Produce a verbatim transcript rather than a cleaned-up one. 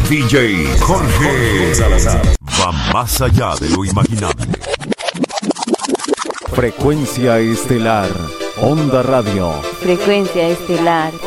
D J Jorge Salazar va más allá de lo imaginable. Frecuencia Estelar, Onda Radio. Frecuencia Estelar,